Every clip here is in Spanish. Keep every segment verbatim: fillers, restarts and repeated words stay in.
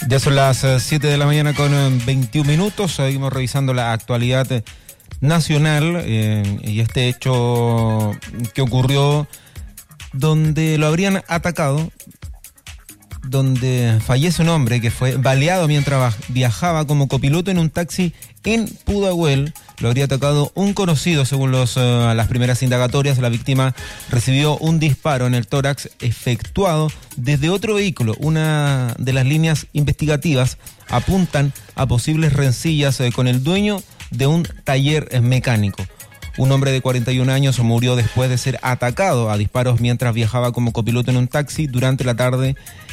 Ya son las siete de la mañana con veintiún minutos, seguimos revisando la actualidad nacional eh, y este hecho que ocurrió donde lo habrían atacado, donde fallece un hombre que fue baleado mientras viajaba como copiloto en un taxi en Pudahuel. Lo habría atacado un conocido, según los, uh, las primeras indagatorias. La víctima recibió un disparo en el tórax efectuado desde otro vehículo. Una de las líneas investigativas apuntan a posibles rencillas eh, con el dueño de un taller eh, mecánico. Un hombre de cuarenta y un años murió después de ser atacado a disparos mientras viajaba como copiloto en un taxi durante la tarde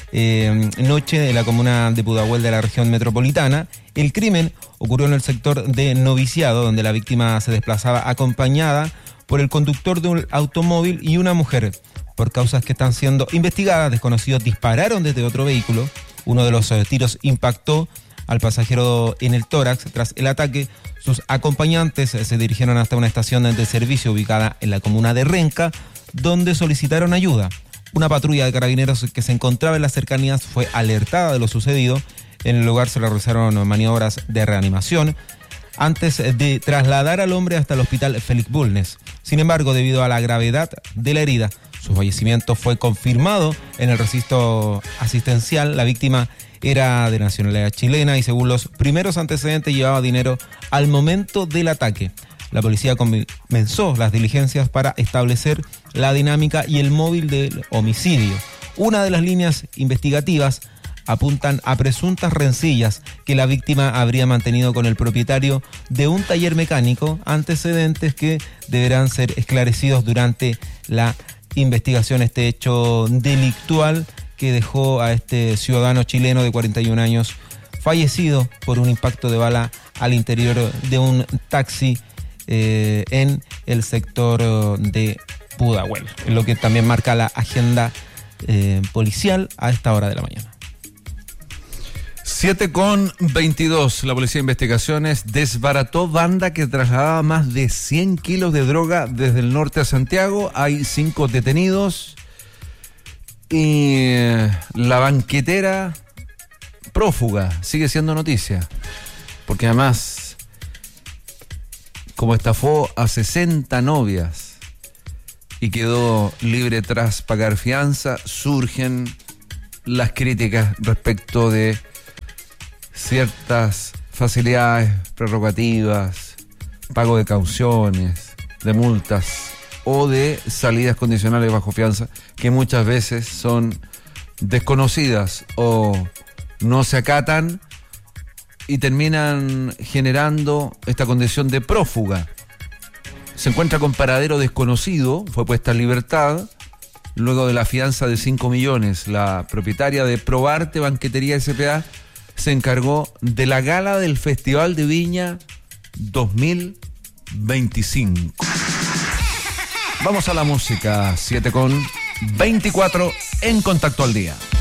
eh, noche de la comuna de Pudahuel de la región metropolitana. El crimen ocurrió en el sector de Noviciado, donde la víctima se desplazaba acompañada por el conductor de un automóvil y una mujer. Por causas que están siendo investigadas, desconocidos dispararon desde otro vehículo. Uno de los eh, tiros impactó al pasajero en el tórax. Tras el ataque, sus acompañantes se dirigieron hasta una estación de servicio ubicada en la comuna de Renca, donde solicitaron ayuda. Una patrulla de carabineros que se encontraba en las cercanías fue alertada de lo sucedido. En el lugar se realizaron maniobras de reanimación antes de trasladar al hombre hasta el hospital Félix Bulnes. Sin embargo, debido a la gravedad de la herida, su fallecimiento fue confirmado en el registro asistencial. La víctima era de nacionalidad chilena y, según los primeros antecedentes, llevaba dinero al momento del ataque. La policía comenzó las diligencias para establecer la dinámica y el móvil del homicidio. Una de las líneas investigativas apuntan a presuntas rencillas que la víctima habría mantenido con el propietario de un taller mecánico, antecedentes que deberán ser esclarecidos durante la investigación. Este hecho delictual que dejó a este ciudadano chileno de cuarenta y un años fallecido por un impacto de bala al interior de un taxi eh, en el sector de Pudahuel, lo que también marca la agenda eh, policial a esta hora de la mañana. siete con veintidós. La Policía de Investigaciones desbarató banda que trasladaba más de cien kilos de droga desde el norte a Santiago. Hay cinco detenidos. Y la banquetera prófuga sigue siendo noticia. Porque además, como estafó a sesenta novias y quedó libre tras pagar fianza, surgen las críticas respecto de ciertas facilidades, prerrogativas, pago de cauciones, de multas o de salidas condicionales bajo fianza, que muchas veces son desconocidas o no se acatan y terminan generando esta condición de prófuga. Se encuentra con paradero desconocido, fue puesta en libertad luego de la fianza de cinco millones. La propietaria de Probarte Banquetería S P A se encargó de la gala del Festival de Viña dos mil veinticinco. Vamos a la música. siete con veinticuatro en Contacto al Día.